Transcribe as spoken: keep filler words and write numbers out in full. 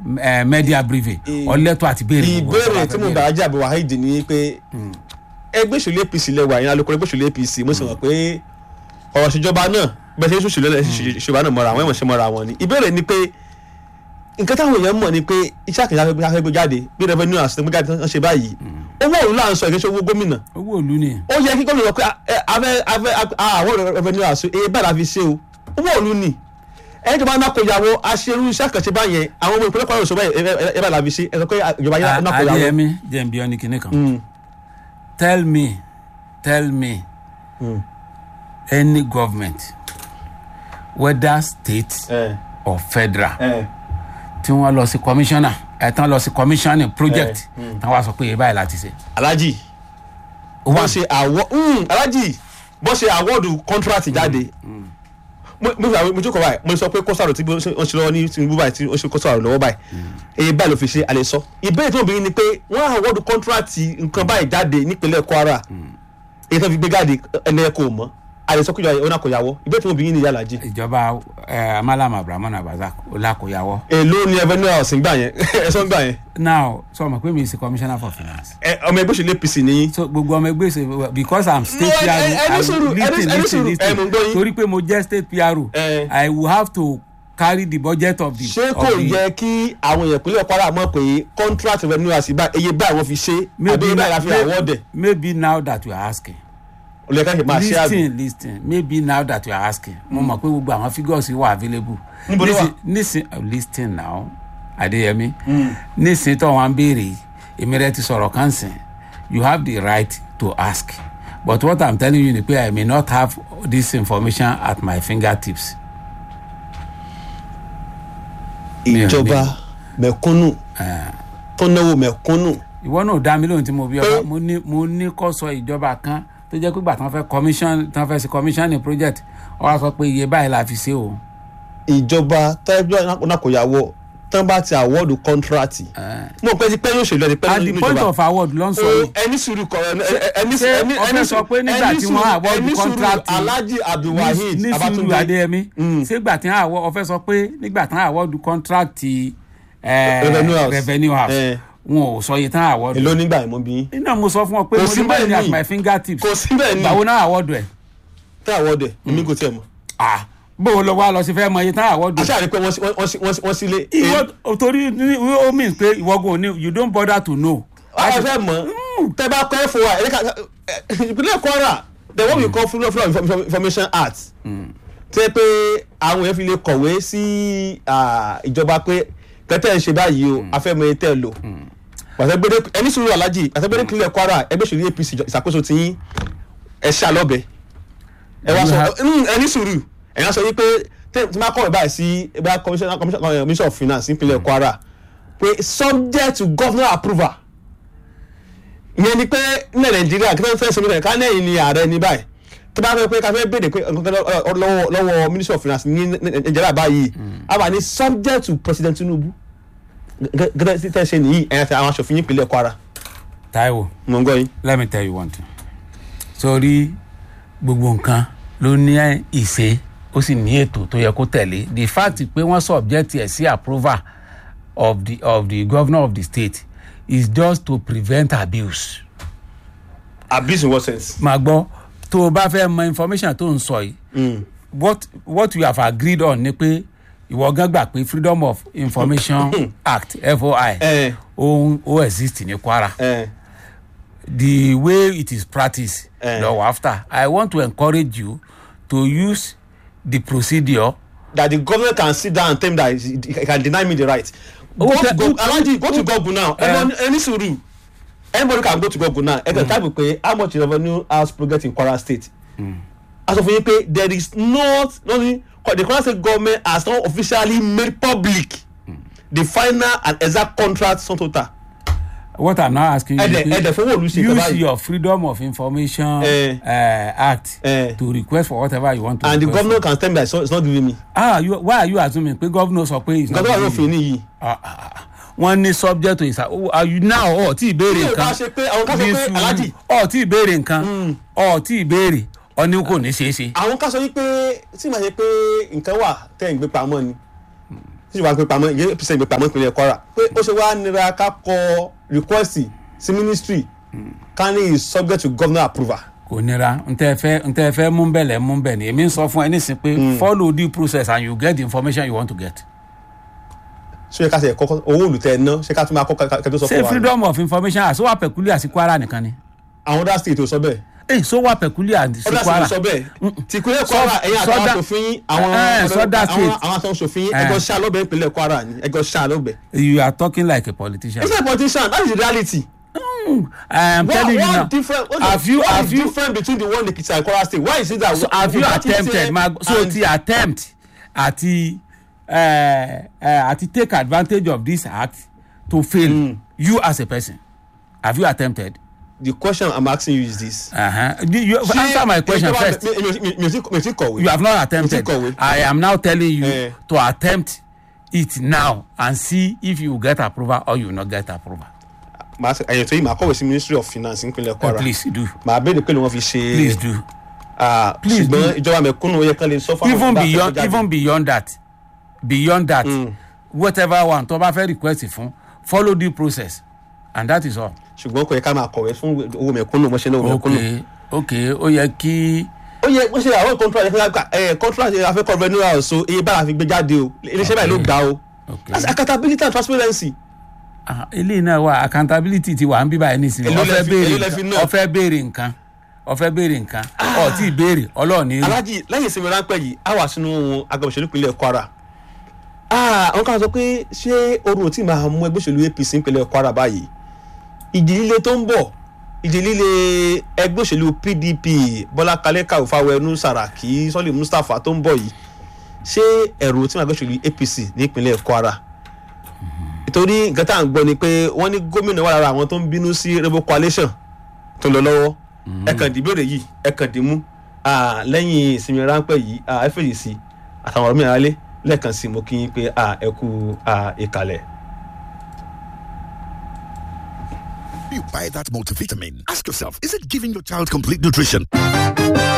media briefing ọlẹ́tọ̀ àti béèrè. ìbéèrè tí mo bá Àjàbí Waheed ni pé ẹgbẹ́ òṣèlú A P C lẹ́wà yẹn alukoro ẹgbẹ́ òṣèlú A P C mo sì mọ̀ pé ọ̀rọ̀ ìṣèjọba náà bẹ́ẹ̀ ṣe òṣèlú ìṣèjọba náà mọ́ra àwọn ẹ̀wọ̀n ṣe mọ́ra wọn ni. ìbéèrè ni pé nǹkan táwọn èèyàn mọ̀ ni pé iṣẹ́ àkànṣe afẹ́gbẹ́ jáde bí revenue house tó gbé jáde ṣe báyìí owó òòlù là ń sọ ìgbésẹ̀ owó gómìnà. owó òòlù ni. ó yẹ kí gómìnà sọ pé afẹ́ afẹ́ àwọn revenue house èyí báyìí la fi ṣe o owó òòlù ni. ẹni tó bá ń nákòyàwó aṣerú iṣẹ́ àkànṣe báyẹn àwọn ọmọ ìpínlẹ̀ Kwara òṣèlú ẹ báyìí la fi ṣe ẹ sọ pé ìjọba yẹn nákòyàwó. Adéyẹmí jẹ́ bí ọ́nì kìnnì kan tell me tell me mm. any government whether state eh. or federal tí wọ́n lọ sí commissioner ẹ̀ tán lọ sí commissioning project tán wá sọ pé báyìí láti ṣe. Alhaji bó ṣe àwọ Alhaji bó ṣe àwọ́dù contract jáde mo jókòó báyìí mo sọ pé kọ́sàrò tí wọ́n ṣe lọ́wọ́ ní Tinubu báyìí tí wọ́n ṣe kọ́sàrò lọ́wọ́ báyìí èyí báyìí ló fi ṣe àlẹ́ sọ. ìbéèrè tí wọ́n bí ni pé wọ́n àwọ́dù contract nǹkan báyìí jáde nípínlẹ̀ Kwara èyí tó fi gbé jáde ẹni ẹ kò mọ̀ àlẹ́ sọ kíjọ ọ̀nà kòyàwó ìbéèrè tí wọ́n bí ni ìyá Alhaji. ìjọba Mallam Abrahman Abazak ọlákòyàwó. èló ni revenue house ń gbà yẹn ẹ sọ ń gbà yẹn. now sọ ma pé mi is commissioner for finance. ẹ ọmọ ẹgbẹ́ òṣèlú A P C nìyí. so gbogbo ọmọ ẹgbẹ́ òṣèlú because i'm state P R O i listen listen listen torí pé mo jẹ́ state P R O I will have to carry the budget of the. ṣé kò yẹ kí àwọn èèyàn ìpínlẹ̀ Kwara mọ̀ pé contract revenue house iye báyìí wọ́n fi ṣe àbí báyìí la fi àwọ́dẹ̀. maybe now that you are asking. Listen, listen. Maybe now that you are asking, mo mọ̀ pé gbogbo àwọn figures wà available. Listen, listen now, Adéyẹmí. Listen tó wọn béèrè, èmi rẹ ti sọ̀rọ̀ kan sìn. You have the right to ask, but what I'm telling you ni pé I may not have this information at my fingertips. Ìjọba mẹ̀kúnnù tó náwó mẹ̀kúnnù. Ìwọ náà dá mi lóhùn tí mo bí ọba mo ní mo ní kó sọ ìjọba kan tó jẹ́ pé gbà tí wọ́n fẹ́ commission tí wọ́n fẹ́ ṣe commissioning project wọ́n wá sọ pé iye báyìí la fi ṣe o. ìjọba tẹ́lẹ̀ náà kò yàwó tán bá ti award contract. mo pẹ́ ti pẹ́ yóò ṣèlú ẹni pẹ́ at the point of award ló ń sọ yìí. ẹni sùúrù kọ ẹni ẹni ẹni sọ pé nígbà tí wọ́n award contract Alhaji Abdul Waheed Abatunde Adéyẹmí ṣé gbà tí wọ́n award ó fẹ́ sọ pé nígbà tí wọ́n award contract revenue house wọn ò sọ yìí tán award. èló nígbà yẹn mo bí. iná mo sọ fún ọ pé mo ní money at my fingertips. kò sí bẹ́ẹ̀ ni báwo náà award ẹ̀. tá award ẹ̀ èmi kò tiẹ̀ mọ̀. ah bó o lọ wá lọ sí fẹ́ mọ iye tán award ẹ̀. àṣà rẹ pé wọ́n sílé. ìwọ torí ó mean pé ìwọ́gun òní you don't bother to know. wọ́n fẹ́ mọ̀ tẹ́ bá kọ́ fún wa ìpínlẹ̀ Kwara the one we call freedom of information act tẹ́ pé àwọn èèyàn fi lè kọ̀wé sí ìjọba pé tẹ́tẹ́ ń ṣe báyìí o afẹ́mọ̀ tẹ́ lò àtẹgbẹ́dẹ́ ẹni sùúrù Alhaji àtẹgbẹ́dẹ́ ìpínlẹ̀ Kwara ẹgbẹ́ òṣèlú A P C ìṣàkóso tí yín ẹ ṣe àlọ́bẹ̀ ẹ wá sọ ẹni sùúrù ẹ̀yàn sọ wípé tí máa kọ́ ẹ̀ báyìí sí ẹgbẹ́ commissioner of finance ìpínlẹ̀ Kwara pé subject to governor approval ìyẹn ni pé ní Nàìjíríà kí wọ́n fẹ́ sọ nígbà ká lẹ́yìn ni ààrẹ ní báyìí tó bá fẹ́ pé ká fẹ́ béèrè pé lọ́wọ́ minister of finance ní Nàìjíríà báyìí a wà ní subject to President Tinubu gẹ́gẹ́ tí tẹ́ ṣe nìyí ẹ̀yà tí àwọn aṣòfin ìpínlẹ̀ Kwara. Táíwò mo ń gbọ́ yín. let me tell you one thing sórí gbogbo nǹkan ló ní ìṣe ó sì ní ètò tó yẹ kó tẹ̀lé the fact pé wọ́n subject ẹ̀ sí approval of the of the governor of the state is just to prevent abuse. abuse in what sense. màá gbọ́ tó o bá fẹ́ mọ information tó ń sọ yìí what what we have agreed on ni pé ìwọ gan gbà pé freedom of information act F O I ohun ó exist ní Kwara the way it is practiced lọ́wọ́ after I want to encourage you to use the procedure. that the government can sit down and tell me that he can deny me the right. go to go Alhaji go to Google now any sùúrù anybody can go to Google now ẹ kàn type pé how much revenue house project in Kwara state. as of yín pé there is not nothing. The Kwara State government has not officially made public mm. the final and exact contract sum total. What I'm now asking you is to use your freedom of information uh, uh, act uh, to request for whatever you want to and request. And the governor for. can tell me that it's not giving me. Ah, you, why are you assuming pé governor sọ pé it's not giving me? Ah, ah, ah. Wọ́n ní subject to isa. Oh, are you now ọ̀ tí ìbéèrè nǹkan? Ọ̀ tí ìbéèrè nǹkan? Ọ̀ tí ìbéèrè? Ọ̀ní kò ní ṣeé ṣe. Àwọn ká sọ wípé tí màá ṣe pé nǹkan wà tẹ́ ń gbé pamọ́ ni tí wàá gbé pamọ́ ìyẹn apc gbé pamọ́ ìpínlẹ̀ Kwara pé ó ṣe wá nira ká kọ request sí ministry kindly is subject to governor approval. kò nira n tẹ fẹ́ n tẹ fẹ́ mú bẹ̀lẹ̀ mú bẹ̀ ni èmi ń sọ fún ẹ nísìn pé follow the process and you get the information you want to get. ṣé ká ṣe kọ́kọ́ owó olùtẹ̀ ná ṣé ká tún máa kọ́ kẹ́tọ́ sọ fún wa. ṣé freedom of information àti wà peculiar sí Kwara nìkan ni. àwọn other state ò sọ bẹ́ẹ̀. ẹ so wà peculiar sí Kwara. other state ò sọ bẹ́ẹ̀. tìpínlẹ̀ Kwara ẹ̀yìn àtàwọn aṣòfin àwọn àwọn àwọn aṣòfin ẹgbẹ́ ṣáà lọ́bẹ̀ ìpínlẹ̀ Kwara ni ẹgbẹ́ ṣáà lọ́bẹ̀. you are talking like a politician. it's not a politician that is the reality. Mm, I am what, telling what you now. Different, what have you what have is you different between the one in Ekiti and Kwara State? Why is it that? So have you attempted? Ma, so the attempt àti uh, uh, àti take advantage of this act to fail mm. you as a person. Have you attempted? The question I'm asking you is this. Uh-huh. You, you See, answer my question first. You have not attempted. I am now telling you uh, to attempt it now and see if you get approval or you will not get approval. ẹ̀yẹ̀ tó yìí máa kọ̀wé sí ministry of finance nípínlẹ̀ Kwara. Please do. màá béèrè pé wọ́n fi ṣe. Please do. ṣùgbọ́n ìjọba mẹ̀kúnnù yẹ kán lè sọ fún even beyond even beyond that beyond that mm. whatever one tó bá fẹ́ request fún follow the process and that is all. ṣùgbọ́n kò yẹ ká máa kọ̀wé fún owó mẹ̀kúnnù mọ́ṣẹ́ náà owó mẹ̀kúnnù. ok ok ó yẹ kí. ó yẹ wọ́n ṣe àwọn contract ẹ̀ contract afẹ́kọ̀ọ́ renewal so iye bára fi gbé jáde o iléeṣẹ́ báyìí ló gbà o. that's accountability and transparency. eléyìí náà wà accountability ti wà ń bí báyìí nísìnyí ọfẹ béèrè ọfẹ béèrè nǹkan ọfẹ béèrè nǹkan ọtí ìbéèrè ọlọ́ọ̀ni. alájì lẹ́yìn ìsinmi ráńpẹ́ yìí a wà sínú agbọ̀nsẹ̀lú ìpínlẹ̀ Kwara àwọn kan sọ pé ṣé oru tí máa mú ẹgbẹ́ òṣèlú A P C ìpínlẹ̀ Kwara báyìí ìjì líle tó ń bọ̀ ìjì líle ẹgbẹ́ òṣèlú P D P Bọ́lá Kalẹ́ Fáwẹ́nú Sàràkí Sọ́lé Mustapha tó ń bọ̀ yìí ṣé ẹ̀rù tí máa ẹgbẹ́ òṣèlú A P C ní ìpínlẹ̀ Kwara nítorí nǹkan tá à ń gbọ́ ni pé wọ́n ní gómìnà wà lára àwọn tó ń bínú sí Rainbow Coalition tó lọ lọ́wọ́ ẹ̀kàn dìbòrè yìí ẹ̀kàn dìmú lẹ́yìn ìsinmi ráńpẹ́ yìí ẹ fèyí sí àtàwọn ọ̀rọ̀ mìíràn alẹ́ lẹ́ẹ̀kan sí mo kí yín pé ẹ kú ìkàlẹ̀. You buy that multivitamin. Ask yourself, is it giving your child complete nutrition?